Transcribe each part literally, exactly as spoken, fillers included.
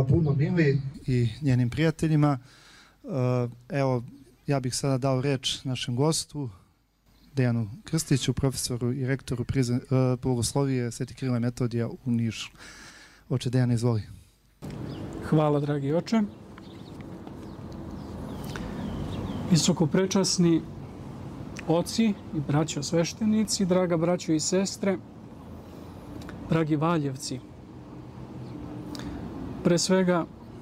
puno Mili i njenim prijateljima. Evo, ja bih sada dao reč našem gostu, Dejanu Krstiću, profesoru i rektoru Bogoslovije Sveti Kirila i Metodija u Nišu. Oče Dejane, izvoli. Hvala, dragi oče. Visokoprečasni oci i braćo sveštenici, draga braćo i sestre, dragi Valjevci. Pre svega,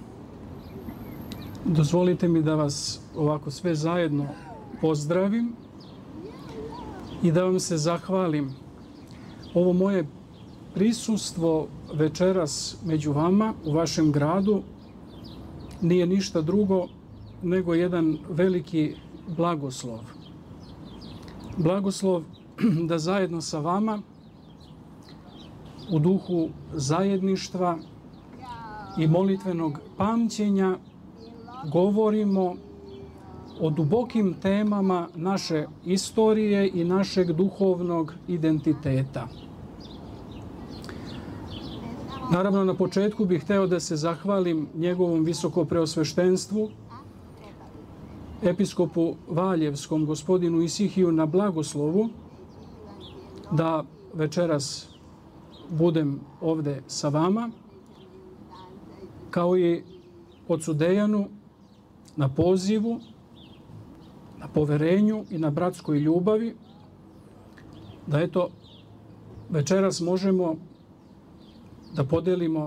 dozvolite mi da vas ovako sve zajedno pozdravim i da vam se zahvalim. Ovo moje prisustvo večeras među vama u vašem gradu nije ništa drugo nego jedan veliki blagoslov. Blagoslov da zajedno sa vama u duhu zajedništva i molitvenog pamćenja govorimo o dubokim temama naše istorije i našeg duhovnog identiteta. Naravno, na početku bih hteo da se zahvalim njegovom visokopreosveštenstvu, episkopu Valjevskom, gospodinu Isihiju, na blagoslovu da večeras budem ovde sa vama, kao i ocu Dejanu na pozivu, na poverenju i na bratskoj ljubavi, da eto večeras možemo da podelimo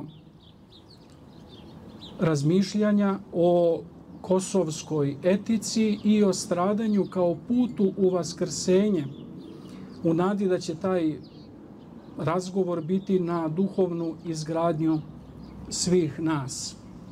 razmišljanja o kosovskoj etici i o stradanju kao putu u vaskrsenje, u nadi da će taj razgovor biti na duhovnu izgradnju svih nas.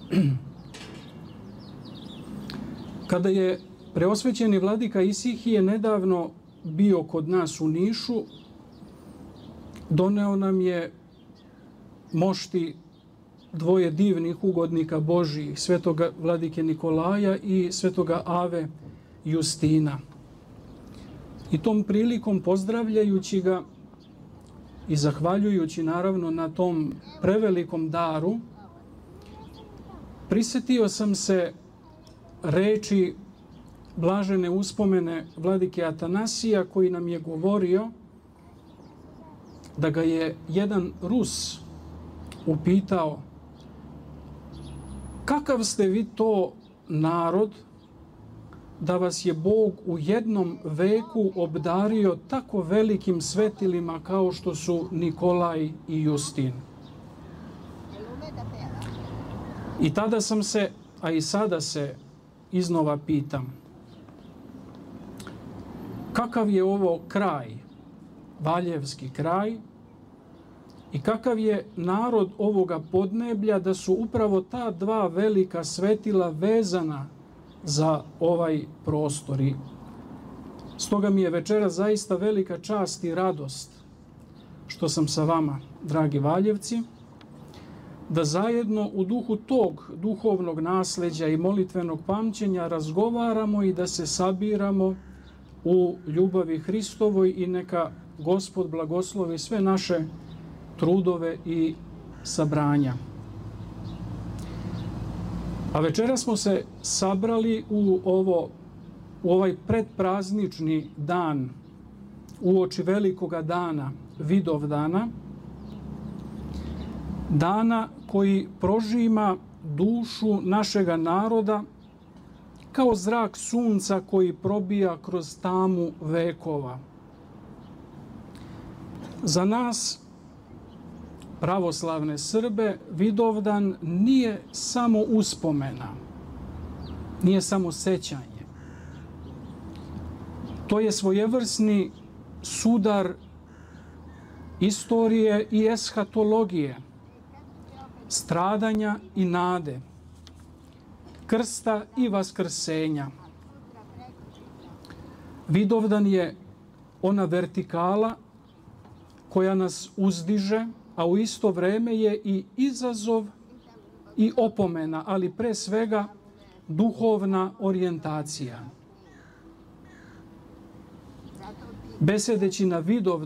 Kada je preosvećeni vladika Isihije nedavno bio kod nas u Nišu, doneo nam je mošti dvoje divnih ugodnika Božijih, svetoga vladike Nikolaja i svetoga Ave Justina. I tom prilikom, pozdravljajući ga i zahvaljujući naravno na tom prevelikom daru, prisetio sam se reči blažene uspomene vladike Atanasija, koji nam je govorio da ga je jedan Rus upitao: kakav ste vi to narod da vas je Bog u jednom veku obdario tako velikim svetilima kao što su Nikolaj i Justin? I tada sam se, a i sada se iznova pitam, kakav je ovo kraj, Valjevski kraj, i kakav je narod ovoga podneblja da su upravo ta dva velika svetila vezana za ovaj prostor. I stoga mi je večera zaista velika čast i radost što sam sa vama, dragi Valjevci, da zajedno u duhu tog duhovnog nasleđa i molitvenog pamćenja razgovaramo i da se sabiramo u ljubavi Hristovoj i neka Gospod blagoslovi sve naše trudove i sabranja. A večera smo se sabrali u, ovo, u ovaj predpraznični dan, uoči velikoga dana, Vidovdana, dana koji prožima dušu našega naroda kao zrak sunca koji probija kroz tamu vekova. Za nas, pravoslavne Srbe, Vidovdan nije samo uspomena, nije samo sećanje. To je svojevrsni sudar istorije i eshatologije, stradanja i nade, krsta i vaskrsenja. Vidovdan je ona vertikala koja nas uzdiže, a u isto vreme je i izazov i opomena, ali pre svega duhovna orijentacija. Besedeći na Vidovdan,